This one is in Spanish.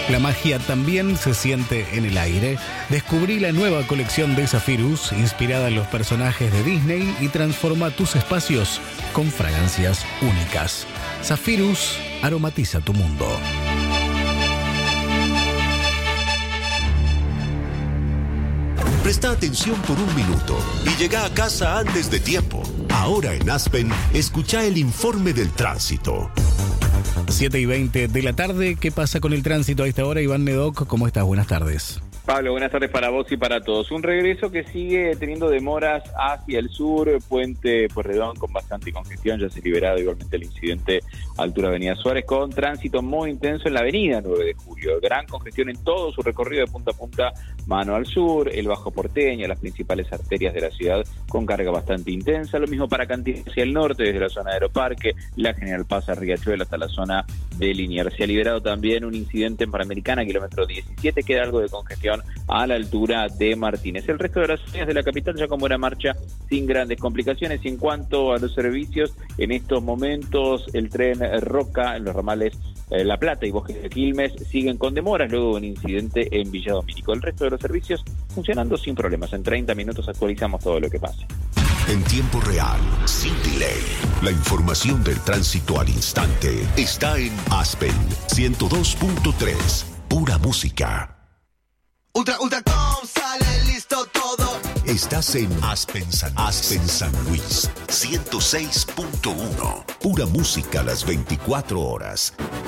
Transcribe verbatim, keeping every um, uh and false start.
La magia también se siente en el aire. Descubrí la nueva colección de Zephyrus, inspirada en los personajes de Disney, y transforma tus espacios con fragancias únicas. Zephyrus aromatiza tu mundo. Presta atención por un minuto y llega a casa antes de tiempo. Ahora en Aspen, escucha el informe del tránsito. siete y veinte de la tarde. ¿Qué pasa con el tránsito a esta hora? Iván Nedoc, ¿cómo estás? Buenas tardes. Pablo, buenas tardes para vos y para todos. Un regreso que sigue teniendo demoras hacia el sur, Puente Pueyrredón con bastante congestión, ya se ha liberado igualmente el incidente a altura de Avenida Suárez, con tránsito muy intenso en la avenida nueve de julio. Gran congestión en todo su recorrido de punta a punta, mano al sur, el Bajo Porteño, las principales arterias de la ciudad con carga bastante intensa. Lo mismo para Cantillán hacia el norte, desde la zona de Aeroparque, la General Paz a Riachuelo hasta la zona de Liniers. Se ha liberado también un incidente en Panamericana, kilómetro diecisiete, queda algo de congestión a la altura de Martínez. El resto de las ciudades de la capital ya con buena marcha, sin grandes complicaciones. Y en cuanto a los servicios, en estos momentos el tren Roca en los ramales eh, La Plata y Bosques de Quilmes siguen con demoras luego de un incidente en Villa Domínico. El resto de los servicios funcionando sin problemas. En treinta minutos actualizamos todo lo que pase. En tiempo real, sin delay. La información del tránsito al instante está en Aspen ciento dos punto tres. Pura música. Ultra, ultra, com, sale listo todo. Estás en Aspen San, Aspen San Luis ciento seis punto uno. Pura música las veinticuatro horas.